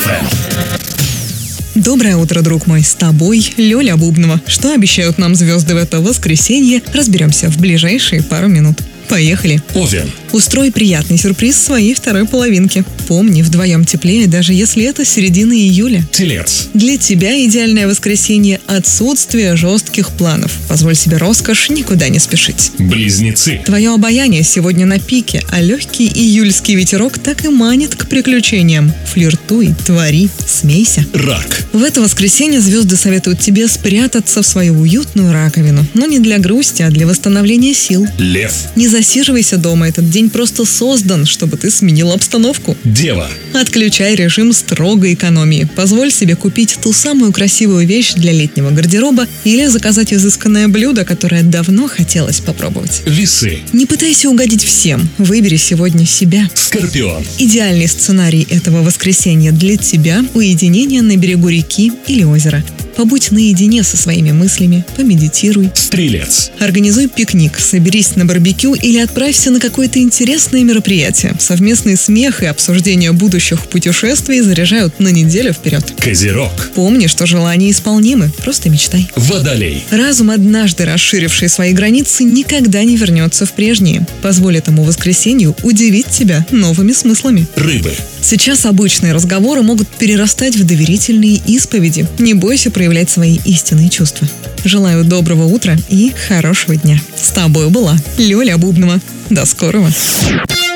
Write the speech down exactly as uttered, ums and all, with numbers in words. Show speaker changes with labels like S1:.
S1: эм.
S2: Доброе утро, друг мой, с тобой Лёля Бубнова. Что обещают нам звезды в это воскресенье, разберемся в ближайшие пару минут. Поехали!
S1: Овен.
S2: Устрой приятный сюрприз своей второй половинке. Помни, вдвоем теплее, даже если это середина июля.
S1: Телец.
S2: Для тебя идеальное воскресенье – отсутствие жестких планов. Позволь себе роскошь никуда не спешить.
S1: Близнецы.
S2: Твое обаяние сегодня на пике, а легкий июльский ветерок так и манит к приключениям. Флиртуй, твори, смейся.
S1: Рак.
S2: В это воскресенье звезды советуют тебе спрятаться в свою уютную раковину. Но не для грусти, а для восстановления сил.
S1: Лев.
S2: Не засиживайся дома, этот день просто создан, чтобы ты сменил обстановку.
S1: Дева.
S2: Отключай режим строгой экономии. Позволь себе купить ту самую красивую вещь для летнего гардероба или заказать изысканное блюдо, которое давно хотелось попробовать.
S1: Весы.
S2: Не пытайся угодить всем. Выбери сегодня себя.
S1: Скорпион.
S2: Идеальный сценарий этого воскресенья для тебя – уединение на берегу реки или озера. Побудь наедине со своими мыслями, помедитируй.
S1: Стрелец.
S2: Организуй пикник, соберись на барбекю или отправься на какое-то интересное мероприятие. Совместный смех и обсуждение будущих путешествий заряжают на неделю вперед.
S1: Козерог.
S2: Помни, что желания исполнимы, просто мечтай.
S1: Водолей.
S2: Разум, однажды расширивший свои границы, никогда не вернется в прежние. Позволь этому воскресенью удивить тебя новыми смыслами.
S1: Рыбы.
S2: Сейчас обычные разговоры могут перерастать в доверительные исповеди. Не бойся проявлять свои истинные чувства. Желаю доброго утра и хорошего дня. С тобой была Лёля Бубнова. До скорого.